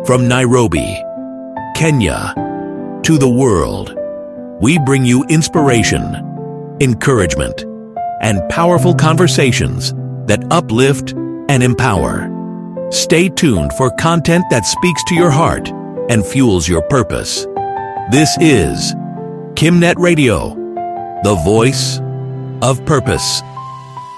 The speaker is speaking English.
From Nairobi, Kenya, to the world, we bring you inspiration, encouragement, and powerful conversations that uplift and empower. Stay tuned for content that speaks to your heart and fuels your purpose. This is KimNet Radio, the voice of purpose.